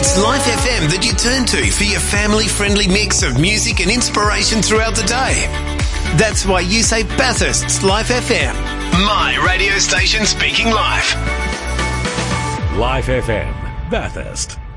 It's Life FM that you turn to for your family-friendly mix of music and inspiration throughout the day. That's why you say Bathurst's Life FM. My radio station speaking life. Life FM, Bathurst.